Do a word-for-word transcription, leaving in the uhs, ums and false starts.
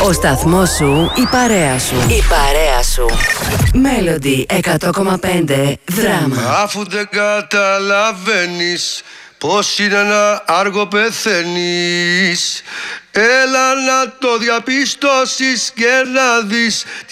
Ο σταθμός σου, η παρέα σου. Η παρέα σου. Μέλοντι εκατό κόμμα πέντε δράμα. Αφού δεν καταλαβαίνεις πως είναι ένα άργο πεθαίνεις, έλα να το διαπιστώσεις και να δεις